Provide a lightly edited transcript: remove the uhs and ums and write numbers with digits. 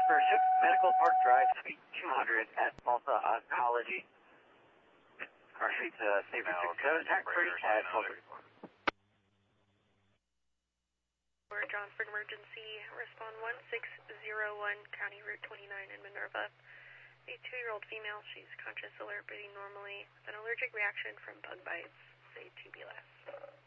for Medical Park Drive, Suite 200 at Tulsa Oncology. Our street's Sabre 6 tax-free at 1234. For Johnsburg Emergency, respond 1601, County Route 29 in Minerva. A 2-year-old female, she's conscious, alert, breathing normally, with an allergic reaction from bug bites, say TB less.